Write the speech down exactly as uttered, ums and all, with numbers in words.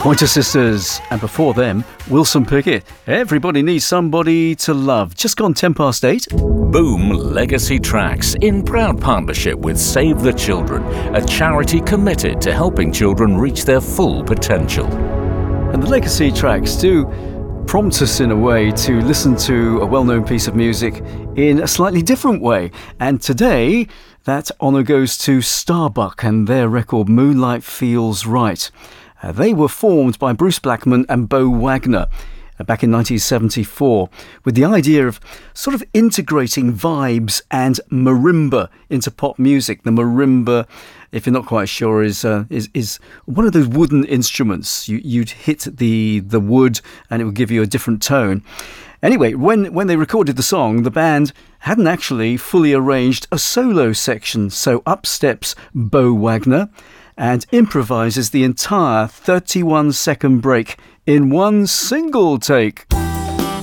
Pointer Sisters, and before them, Wilson Pickett. Everybody needs somebody to love. Just gone ten past eight. Boom Legacy Tracks, in proud partnership with Save the Children, a charity committed to helping children reach their full potential. And the Legacy Tracks do prompt us in a way to listen to a well-known piece of music in a slightly different way. And today, that honour goes to Starbuck and their record Moonlight Feels Right. Uh, they were formed by Bruce Blackman and Bo Wagner uh, back in nineteen seventy-four with the idea of sort of integrating vibes and marimba into pop music. The marimba, if you're not quite sure, is uh, is is one of those wooden instruments. You, you'd hit the the wood and it would give you a different tone. Anyway, when, when they recorded the song, the band hadn't actually fully arranged a solo section, so up steps Bo Wagner and improvises the entire thirty-one second break in one single take.